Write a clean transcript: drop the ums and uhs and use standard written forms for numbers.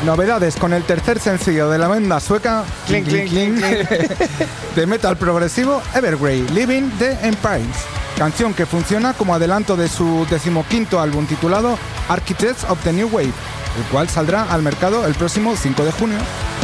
Novedades con el tercer sencillo de la banda sueca Clink, clink, clink, clink. de metal progresivo Evergrey, Living the Empires, canción que funciona como adelanto de su 15º álbum titulado Architects of the New Wave, el cual saldrá al mercado el próximo 5 de junio.